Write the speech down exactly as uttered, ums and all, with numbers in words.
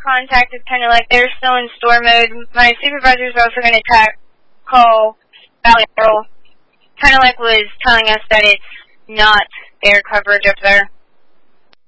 contact is kind of like they're still in store mode. My supervisor's also going to ta- call Valley Earl, kind of like was telling us that it's not air coverage up there.